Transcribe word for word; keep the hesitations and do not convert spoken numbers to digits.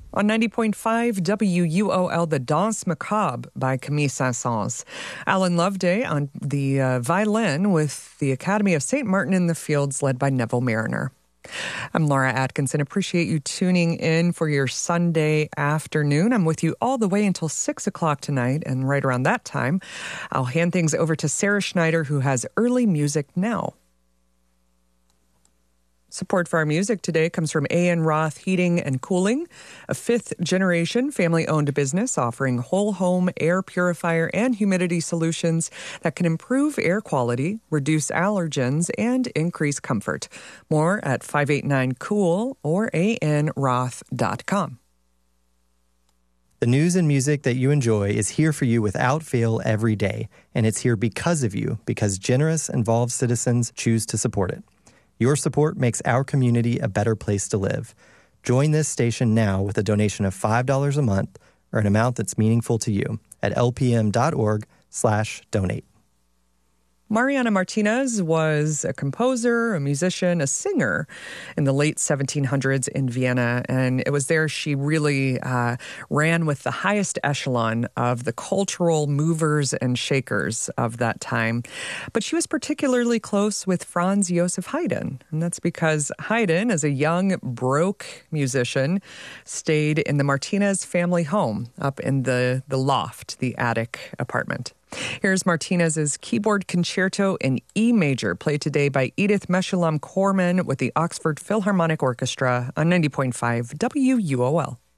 On ninety point five W U O L, The Danse Macabre by Camille Saint-Saëns. Alan Loveday on the uh, violin with the Academy of Saint Martin in the Fields, led by Neville Mariner. I'm Laura Atkinson. Appreciate you tuning in for your Sunday afternoon. I'm with you all the way until six o'clock tonight, and right around that time, I'll hand things over to Sarah Schneider, who has early music now. Support for our music today comes from A N Roth Heating and Cooling, a fifth-generation family-owned business offering whole-home air purifier and humidity solutions that can improve air quality, reduce allergens, and increase comfort. More at five eight nine cool or a n roth dot com. The news and music that you enjoy is here for you without fail every day, and it's here because of you, because generous, involved citizens choose to support it. Your support makes our community a better place to live. Join this station now with a donation of five dollars a month or an amount that's meaningful to you at lpm.org slash donate. Mariana Martinez was a composer, a musician, a singer in the late seventeen hundreds in Vienna, and it was there she really uh, ran with the highest echelon of the cultural movers and shakers of that time. But she was particularly close with Franz Joseph Haydn, and that's because Haydn, as a young, broke musician, stayed in the Martinez family home up in the, the loft, the attic apartment. Here's Martinez's keyboard concerto in E major, played today by Edith Meshulam Corman with the Oxford Philharmonic Orchestra on ninety point five W U O L.